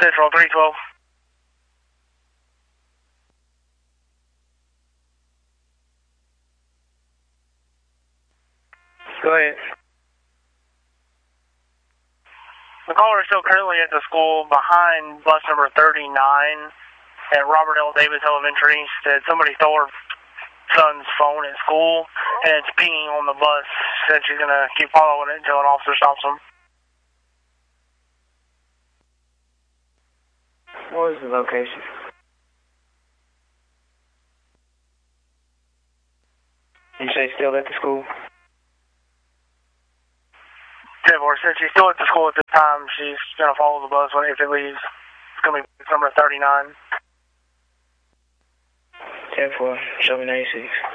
Central 312. Go ahead. The caller is still currently at the school behind bus number 39 at Robert L. Davis Elementary. Said somebody stole her son's phone at school, and it's pinging on the bus. Said she's going to keep following it until an officer stops them. What was the location? You say still at the school? 10-4, since she's still at the school at this time, she's going to follow the bus if it leaves. It's going to be number 39. 10-4, show me 96.